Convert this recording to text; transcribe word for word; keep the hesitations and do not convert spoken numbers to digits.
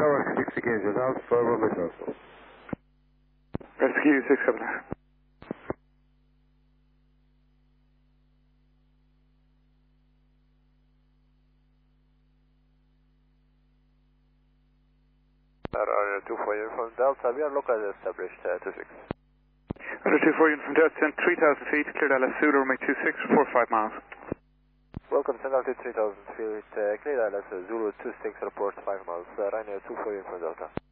Tower six again, Alpha Romeo. Rescue six seven nine. Roger two four from Delta, we are locally established uh, two six. Roger two four from Delta, send three thousand feet, cleared L S Zulu, make two six, four five miles. Welcome, send altitude three thousand feet, uh, cleared L S Zulu two six, report five miles, uh, Ryanair two four from Delta.